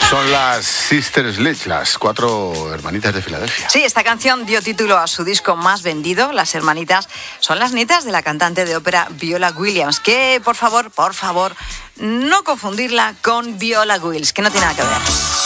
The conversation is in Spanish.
Son las Sister Sledge, las 4 hermanitas de Filadelfia. Sí, esta canción dio título a su disco más vendido. Las hermanitas son las nietas de la cantante de ópera Viola Williams, que por favor, no confundirla con Viola Wills, que no tiene nada que ver.